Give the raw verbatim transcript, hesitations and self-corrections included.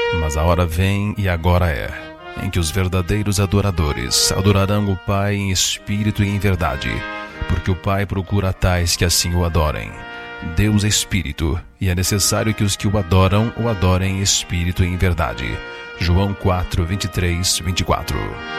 Mas a hora vem, e agora é, em que os verdadeiros adoradores adorarão o Pai em espírito e em verdade, porque o Pai procura tais que assim o adorem. Deus é espírito, e é necessário que os que o adoram o adorem em espírito e em verdade. João quatro, vinte e três, vinte e quatro.